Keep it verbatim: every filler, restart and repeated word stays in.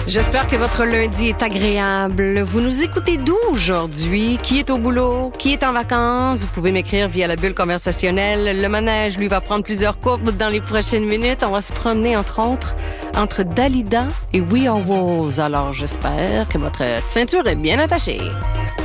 J'espère que votre lundi est agréable. Vous nous écoutez d'où aujourd'hui? Qui est au boulot? Qui est en vacances? Vous pouvez m'écrire via la bulle conversationnelle. Le manège, lui, va prendre plusieurs courbes dans les prochaines minutes. On va se promener, entre autres, entre Dalida et We Are Wolves. Alors, j'espère que votre ceinture est bien attachée.